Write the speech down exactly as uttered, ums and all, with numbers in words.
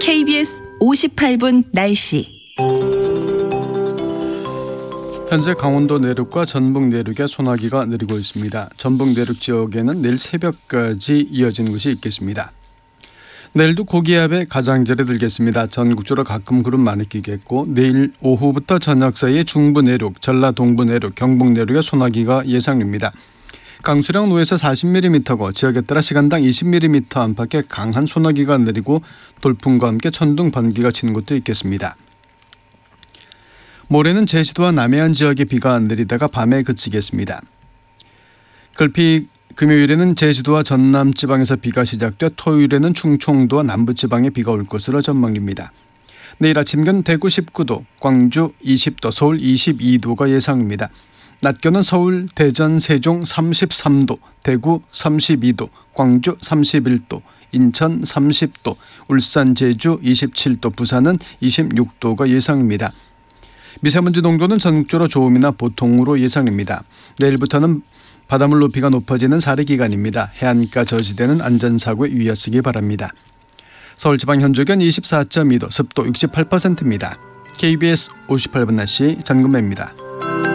케이비에스 오십팔 분 날씨. 현재 강원도 내륙과 전북 내륙에 소나기가 내리고 있습니다. 전북 내륙 지역에는 내일 새벽까지 이어지는 것이 있겠습니다. 내일도 고기압의 가장자리 들겠습니다. 전국적으로 가끔 구름 많이 끼겠고 내일 오후부터 저녁 사이에 중부 내륙, 전라 동부 내륙, 경북 내륙에 소나기가 예상됩니다. 강수량 오에서 사십 밀리미터고 지역에 따라 시간당 이십 밀리미터 안팎의 강한 소나기가 내리고 돌풍과 함께 천둥, 번개가 치는 곳도 있겠습니다. 모레는 제주도와 남해안 지역에 비가 내리다가 밤에 그치겠습니다. 글피 금요일에는 제주도와 전남 지방에서 비가 시작돼 토요일에는 충청도와 남부 지방에 비가 올 것으로 전망됩니다. 내일 아침견 대구 십구 도, 광주 이십 도, 서울 이십이 도가 예상입니다. 낮 기온은 서울, 대전, 세종 삼십삼 도, 대구 삼십이 도, 광주 삼십일 도, 인천 삼십 도, 울산, 제주 이십칠 도, 부산은 이십육 도가 예상입니다. 미세먼지 농도는 전국적으로 좋음이나 보통으로 예상됩니다. 내일부터는 바닷물 높이가 높아지는 사례 기간입니다. 해안가 저지대는 안전사고에 유의하시기 바랍니다. 서울 지방 현재견 이십사 점 이 도, 습도 육십팔 퍼센트입니다. 케이비에스 오십팔 분 날씨 전금배입니다.